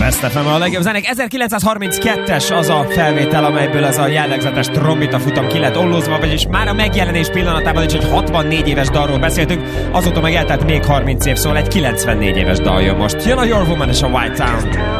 Best FM a legjobb zenék. 1932-es az a felvétel, amelyből ez a jellegzetes trombita futam ki lett ollózva, vagyis már a megjelenés pillanatában is egy 64 éves dalról beszéltünk, azóta meg eltelt még 30 év, szóval egy 94 éves dal jön most. Jön a Your Woman és a White Town.